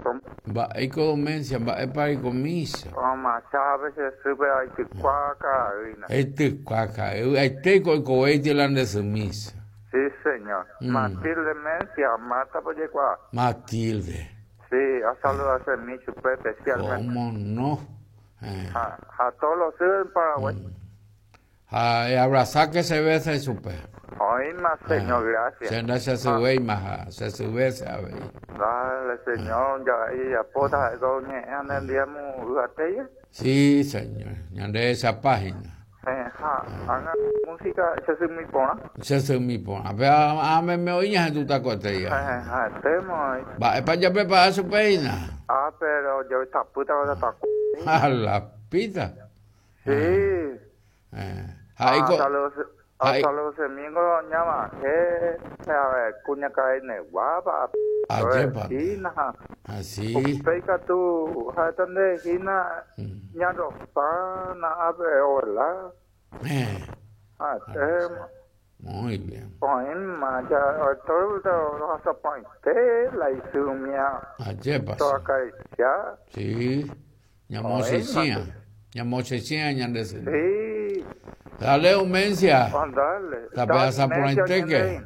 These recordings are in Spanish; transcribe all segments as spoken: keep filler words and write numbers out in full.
tom. Va, hay domencia, va, es para comisa. Oma, sabe se sube a Iticuaca. Este cuaca, este con cohete la de su misa. Sí, señor. Mm. Matilde Mencia, mata por llegar. Matilde. Sí, a saludarse mi super especialmente. ¿Cómo no? Eh. A, a todos los hijos en Paraguay. Mm. A, y abrazar que se besa y super. Hoy más, señor, Eh. gracias. Se no se sube y más, se sube, sabe. Dale, señor, ya, y a poda, doña, en el día muy Sí, señor, ya de esa página. Eh, ha, haga música, esa es mi pona. Se se mi pona. Pero a me me oías en tu tacote ya. Eh, ha, temo. Va, es para ya preparar su peina. Ah, pero yo esta puta va a estar. A la pita. Sí. Eh. Ahí Ah, co- saludos. ahí- Hasta los amigos, llama, que, a ver, cuña cae ne guapa. Ah, qué pa- Hina. Así. Peika tu, hatande, hina, ñaro, pana, abe, hola. Eh. Ah, temo. Muy bien. Poema, ya, todo lo vas a poner, la isumia, Ayer toda pasó. caricia. Sí. Llamó Cecía. Llamó Cecía y ande se. Sí, Dale un mencia. andale. La pedaza por la inteque.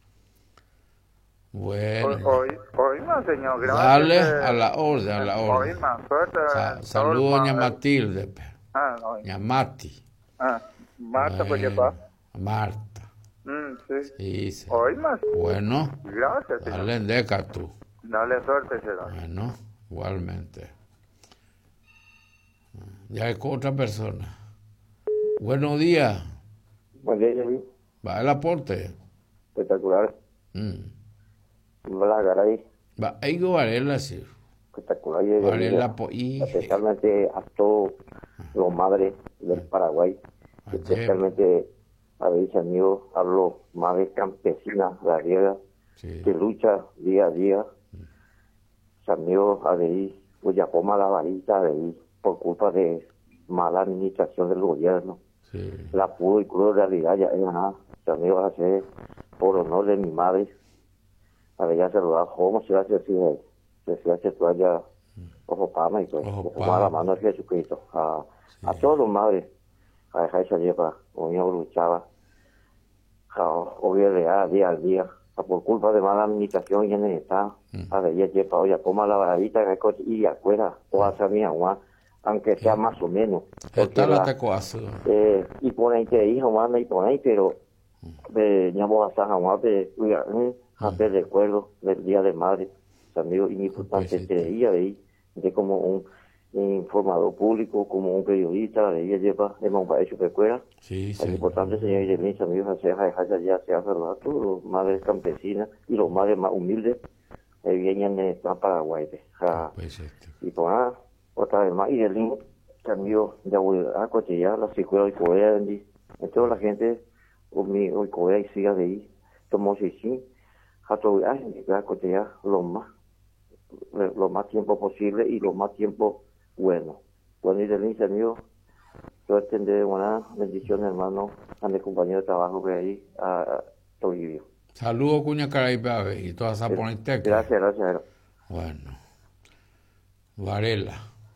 Bueno. Hoy, hoy más, señor, gracias. Dale eh, a la orden, a la Hoy orden. más, suerte. Sa- Saludos a doña Matilde. pe. Ah, hoy. Doña Mati. Ah, Marta, pues Bueno, lleva. Marta. Mm, sí. Sí, sí. Hoy más. Bueno, Gracias, señor. dale en deca tú. Dale suerte, señor. Bueno, igualmente. Ya es con otra persona. Buenos días. Buen día, Yuri. Va el aporte. Espectacular. Mm. La Garay, Va, hay que Varela, sí. espectacular. Y de Varela, vida, po, y... especialmente a todos los madres del Paraguay, Ayer. especialmente a mis amigos, a los madres campesinas gallegas Sí. que luchan día a día. Mis amigos a ver, cuya poma la varita, a ver, por culpa de mala administración del gobierno. Sí. La pura y cruel realidad ya es nada. Mis amigos a hacer por honor de mi madre. A ver, ya saludar, ¿cómo se hace así? Se hace toalla, ojo pama y pues, Ojo ojo a la pama. mano de Jesucristo. A, a todos los madres, a dejar esa lleva, uno luchaba, a obvio día al día, a por culpa de mala administración y en el estado, a ver, ya lleva, oye, coma la varadita que coche y afuera, o hacia mi agua, aunque sea más o menos. Está la la- tecoazo. eh, y por ahí te dijo, manda y por ahí, pero eh, ya vamos a estar jamás de cuidar, eh, hacer recuerdo del Día de Madre, amigos, y importante Pues sí. este día de ahí, de como un informador público, como un periodista, de ella lleva, hemos hecho recuerda. Sí, Es sí. importante, señor, y de mis amigos, hacer dejar ya se hace a todos los madres campesinas y los madres más humildes, que vienen en el Paraguay. pues, ja. Pues este. Y pues nada, otra vez más, y del link, cambio de a cotillar la secuela y Corea, en toda la gente, o mi, o Corea y siga de ahí, tomó si sí, a todo viaje, y a cotillar lo más, lo más tiempo posible y lo más tiempo bueno. Bueno, y del link, amigo, yo extendré una bendición, hermano, a mi compañero de trabajo que hay, a, a Toribio. Saludos, cuña Caraipa, y todas esas poniteca. Gracias, gracias. Bueno. Varela.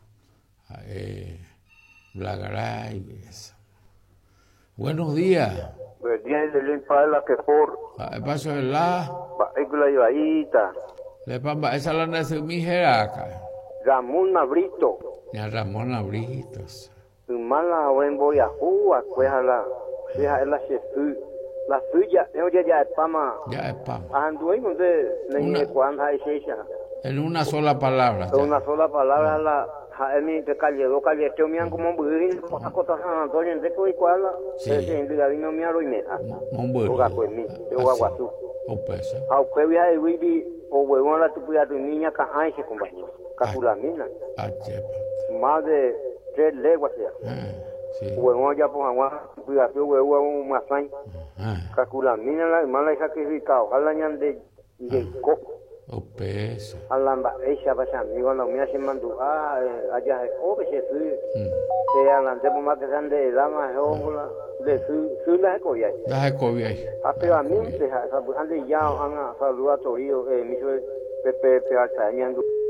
Eh, Blagaray. Eso. Buenos días. Buenos días, le para la que por Ah, paso de la. película de Bahita, Le pamba, esa la nace mi jeraca. Ramón Nabrito, Ni Ramón Abritos. mala buen voy a jugar, pues a la, sea la chefu, la suya, yo ya ya pama, Ya es pam. ando ahí donde Una- le cuando hay shecha, En una sola palabra. con ya. una sola palabra la, a mí te calle, do calle, te me han como un budín, cosa cosa San Antonio, en seco y cual, Sí. se en la vino mi aro y me, Un buen. oga pues mi, yo aguazú. O pesa. Au que via de Wibi o huevón la tupuya tu niña ca ay se compañero. Caculamina. Ah, chepa. Más de tres leguas ya. Ah, sí. Huevón ya por agua, tupuya tu huevón más años. Ah, Caculamina la mala sacrificado. Ojalá ñan de de coco. o pesa. Alamba ella pasa amigo la mía se mandó ah allá o que se fue. Mm. Que alante por más que sean de dama hola de su su la coya. Deja COVID ahí. Pero a mí, ande ya, han saludado a Torío, eh, mi Pepe, Pepe, Altañando.